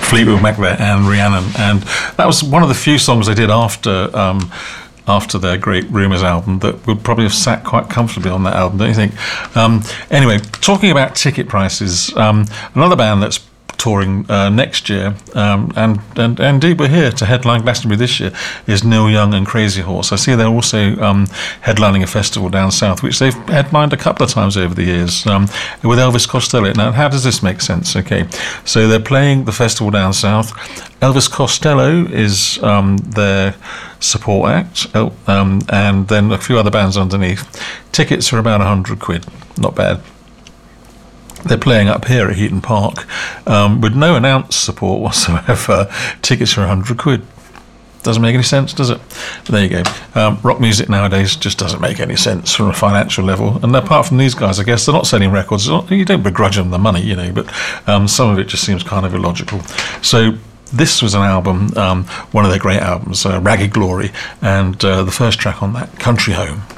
Fleetwood Mac there and Rhiannon, and that was one of the few songs they did after their great Rumours album that would probably have sat quite comfortably on that album, don't you think? Anyway, talking about ticket prices, another band that's touring next year, and indeed we're here to headline Glastonbury this year, is Neil Young and Crazy Horse. I see they're also headlining a festival down south, which they've headlined a couple of times over the years, with Elvis Costello. Now, how does this make sense? Okay, so they're playing the festival down south. Elvis Costello is their support act, and then a few other bands underneath. Tickets are about £100, not bad. They're playing up here at Heaton Park with no announced support whatsoever. Tickets are £100. Doesn't make any sense, does it? But there you go. Rock music nowadays just doesn't make any sense from a financial level. And apart from these guys, I guess they're not selling records. You don't begrudge them the money, but some of it just seems kind of illogical. So this was an album, one of their great albums, Ragged Glory, and the first track on that, Country Home.